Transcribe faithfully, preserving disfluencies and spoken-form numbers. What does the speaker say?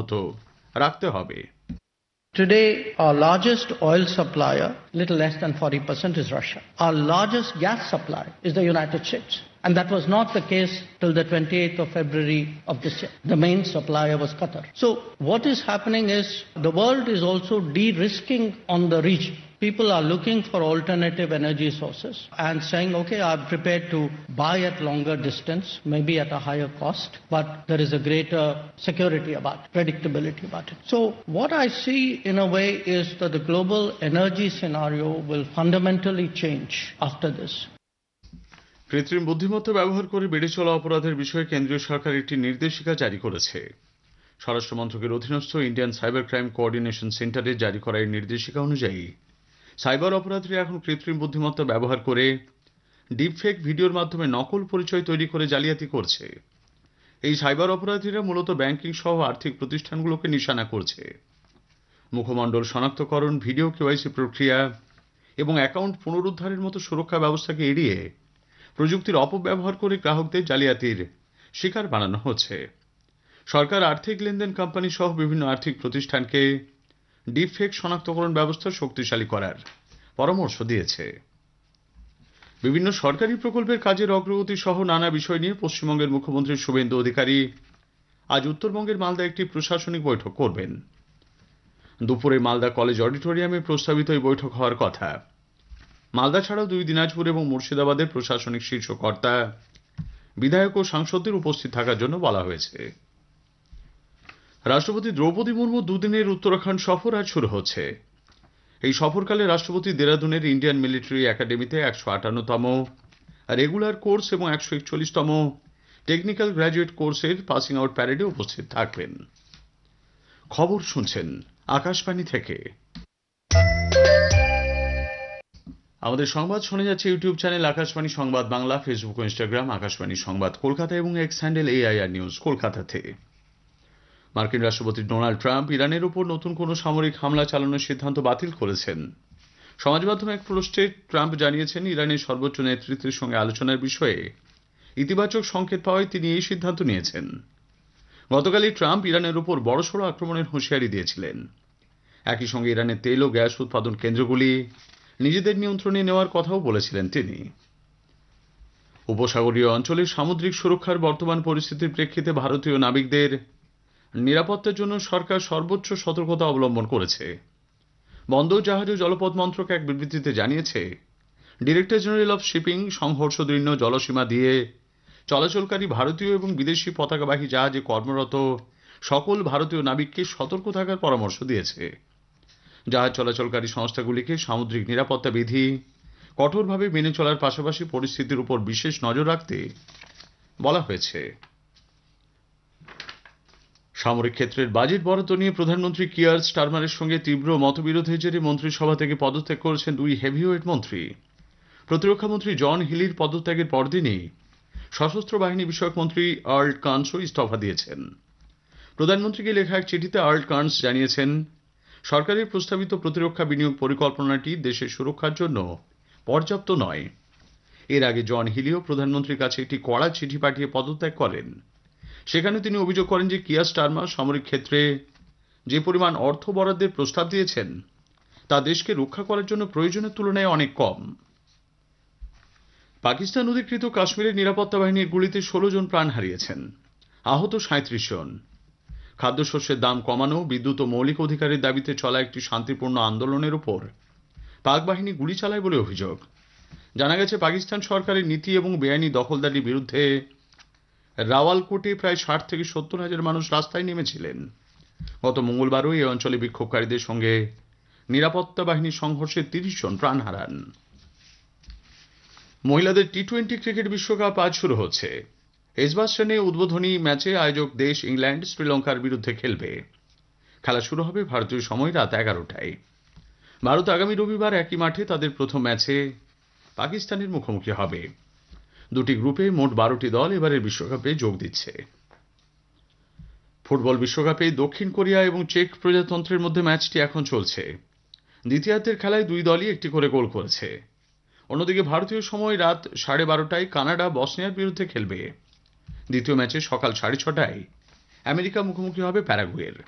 অব্যাহত রাখতে হবে। Today, our largest oil supplier, little less than forty percent, is Russia. Our largest gas supplier is the United States. And that was not the case till the twenty-eighth of February of this year. The main supplier was Qatar. So what is happening is the world is also de-risking on the region. People are looking for alternative energy sources and saying, okay, I'm prepared to buy at longer distance, maybe at a higher cost, but there is a greater security about it, predictability about it. So what I see in a way is that the global energy scenario will fundamentally change after this. কৃত্রিম বুদ্ধিমত্তা ব্যবহার করে বেড়ে চলা অপরাধের বিষয়ে কেন্দ্রীয় সরকার একটি নির্দেশিকা জারি করেছে। স্বরাষ্ট্র মন্ত্রকের অধীনস্থ ইন্ডিয়ান সাইবার ক্রাইম কোঅর্ডিনেশন সেন্টারে জারি করা এই নির্দেশিকা অনুযায়ী সাইবার অপরাধীরা এখন কৃত্রিম বুদ্ধিমত্তা ব্যবহার করে ডিপফেক ভিডিওর মাধ্যমে নকল পরিচয় তৈরি করে জালিয়াতি করছে। এই সাইবার অপরাধীরা মূলত ব্যাংকিং সহ আর্থিক প্রতিষ্ঠানগুলোকে নিশানা করছে। মুখমণ্ডল শনাক্তকরণ, ভিডিও কেওয়াইসি প্রক্রিয়া এবং অ্যাকাউন্ট পুনরুদ্ধারের মতো সুরক্ষা ব্যবস্থাকে এড়িয়ে প্রযুক্তির অপব্যবহার করে গ্রাহকদের জালিয়াতির শিকার বানানো হচ্ছে। সরকার আর্থিক লেনদেন কোম্পানি সহ বিভিন্ন আর্থিক প্রতিষ্ঠানকে ডিপফেক শনাক্তকরণ ব্যবস্থা শক্তিশালী করার পরামর্শ দিয়েছে। বিভিন্ন সরকারি প্রকল্পের কাজের অগ্রগতি সহ নানা বিষয় নিয়ে পশ্চিমবঙ্গের মুখ্যমন্ত্রী শুভেন্দু অধিকারী আজ উত্তরবঙ্গের মালদা একটি প্রশাসনিক বৈঠক করবেন। দুপুরে মালদা কলেজ অডিটোরিয়ামে প্রস্তাবিত এই বৈঠক হওয়ার কথা। মালদা ছাড়াও দুই দিনাজপুর এবং মুর্শিদাবাদের প্রশাসনিক শীর্ষ কর্তা, বিধায়ক ও সাংসদদের উপস্থিত থাকার জন্য বলা হয়েছে। রাষ্ট্রপতি দ্রৌপদী মুর্মু দুদিনের উত্তরাখণ্ড সফর আজ শুরু হচ্ছে। এই সফরকালে রাষ্ট্রপতি দেরাদুনের ইন্ডিয়ান মিলিটারি একাডেমিতে একশো আটান্নতম রেগুলার কোর্স এবং একশো একচল্লিশতম টেকনিক্যাল গ্র্যাজুয়েট কোর্সের পাসিং আউট প্যারেডে উপস্থিত থাকবেন। খবর শুনছেন আকাশবাণী থেকে। আমাদের সংবাদ শোনা যাচ্ছে ইউটিউব চ্যানেল আকাশবাণী সংবাদ বাংলা, ফেসবুক ও ইনস্টাগ্রাম আকাশবাণী সংবাদ কলকাতা এবং এক্স হ্যান্ডেল এআইআর নিউজ কলকাতাতে। মার্কিন রাষ্ট্রপতি ডোনাল্ড ট্রাম্প ইরানের উপর নতুন কোনো সামরিক হামলা চালানোর সিদ্ধান্ত বাতিল করেছেন। সমাজ মাধ্যমে এক পোস্টে ট্রাম্প জানিয়েছেন, ইরানের সর্বোচ্চ নেতৃত্বের সঙ্গে আলোচনার বিষয়ে ইতিবাচক সংকেত পাওয়ায় তিনি এই সিদ্ধান্ত নিয়েছেন। গতকালই ট্রাম্প ইরানের উপর বড়সড় আক্রমণের হুঁশিয়ারি দিয়েছিলেন। একই সঙ্গে ইরানের তেল ও গ্যাস উৎপাদন কেন্দ্রগুলি নিজেদের নিয়ন্ত্রণে নেওয়ার কথাও বলেছিলেন তিনি। উপসাগরীয় অঞ্চলে সামুদ্রিক সুরক্ষার বর্তমান পরিস্থিতির প্রেক্ষিতে ভারতীয় নাবিকদের নিরাপত্তার জন্য সরকার সর্বোচ্চ সতর্কতা অবলম্বন করেছে। বন্দর জাহাজ ও জলপথ মন্ত্রক এক বিবৃতিতে জানিয়েছে, ডিরেক্টর জেনারেল অফ শিপিং সংঘর্ষদীর্ণ জলসীমা দিয়ে চলাচলকারী ভারতীয় এবং বিদেশি পতাকাবাহী জাহাজে কর্মরত সকল ভারতীয় নাবিককে সতর্ক থাকার পরামর্শ দিয়েছে। জাহাজ চলাচলকারী সংস্থাগুলিকে সামুদ্রিক নিরাপত্তা বিধি কঠোরভাবে মেনে চলার পাশাপাশি পরিস্থিতির উপর বিশেষ নজর রাখতে বলা হয়েছে। সামরিক ক্ষেত্রের বাজেট বরাদ্দ নিয়ে প্রধানমন্ত্রী কিয়ার স্টারমারের সঙ্গে তীব্র মতবিরোধের জেরে মন্ত্রিসভা থেকে পদত্যাগ করেছেন দুই হেভিওয়েট মন্ত্রী। প্রতিরক্ষামন্ত্রী জন হিলির পদত্যাগের পরদিনই সশস্ত্র বাহিনী বিষয়ক মন্ত্রী আর্ল কার্নসও ইস্তফা দিয়েছেন। প্রধানমন্ত্রীকে লেখা এক চিঠিতে আর্ল কার্নস জানিয়েছেন, সরকারের প্রস্তাবিত প্রতিরক্ষা বিনিয়োগ পরিকল্পনাটি দেশের সুরক্ষার জন্য পর্যাপ্ত নয়। এর আগে জন হিলিও প্রধানমন্ত্রীর কাছে একটি কড়া চিঠি পাঠিয়ে পদত্যাগ করেন। সেখানে তিনি অভিযোগ করেন যে কিয়ার স্টারমার সামরিক ক্ষেত্রে যে পরিমাণ অর্থ বরাদ্দের প্রস্তাব দিয়েছেন তা দেশকে রক্ষা করার জন্য প্রয়োজনের তুলনায় অনেক কম। পাকিস্তান অধিকৃত কাশ্মীরের নিরাপত্তা বাহিনীর গুলিতে ষোলো জন প্রাণ হারিয়েছেন, আহত সাঁত্রিশ জন। খাদ্যশস্যের দাম কমানো, বিদ্যুৎ ও মৌলিক অধিকারের দাবিতে চলা একটি শান্তিপূর্ণ আন্দোলনের উপর পাক বাহিনী গুলি চালায় বলে অভিযোগ। জানা গেছে, পাকিস্তান সরকারের নীতি এবং বেআইনি দখলদারির বিরুদ্ধে রাওয়ালকোটে প্রায় ষাট থেকে সত্তর হাজার মানুষ রাস্তায় নেমেছিলেন। গত মঙ্গলবারও এই অঞ্চলে বিক্ষোভকারীদের সঙ্গে নিরাপত্তা বাহিনীর সংঘর্ষে তিরিশ জন প্রাণ হারান। মহিলাদের টি টোয়েন্টি ক্রিকেট বিশ্বকাপ আজ শুরু হচ্ছে। এজবাস্টনে উদ্বোধনী ম্যাচে আয়োজক দেশ ইংল্যান্ড শ্রীলঙ্কার বিরুদ্ধে খেলবে। খেলা শুরু হবে ভারতীয় সময় রাত এগারোটায়। ভারত আগামী রবিবার একই মাঠে তাদের প্রথম ম্যাচে পাকিস্তানের মুখোমুখি হবে। দুটি গ্রুপে মোট বারোটি দল এবারের বিশ্বকাপে যোগ দিচ্ছে। ফুটবল বিশ্বকাপে দক্ষিণ কোরিয়া এবং চেক প্রজাতন্ত্রের মধ্যে ম্যাচটি এখন চলছে। দ্বিতীয়ার্ধের খেলায় দুই দলই একটি করে গোল করেছে। অন্যদিকে ভারতীয় সময় রাত সাড়ে বারোটায় কানাডা বসনিয়ার বিরুদ্ধে খেলবে। দ্বিতীয় ম্যাচে সকাল সাড়ে ছটায় আমেরিকা মুখোমুখি হবে প্যারাগুয়ের।